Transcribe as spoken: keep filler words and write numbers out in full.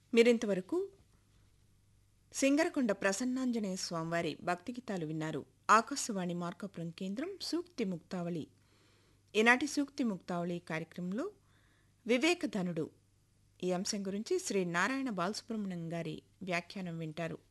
మీరింతవరకు సింగరకొండ ప్రసన్నాంజనేయ స్వామివారి భక్తి గీతాలు విన్నారు. ఆకాశవాణి మార్కాపురం కేంద్రం సూక్తి ముక్తావళి. ఈనాటి సూక్తి ముక్తావళి కార్యక్రమంలో వివేకధనుడు ఈ అంశం గురించి శ్రీ నారాయణ బాలసుబ్రహ్మణ్యం గారి వ్యాఖ్యానం వింటారు.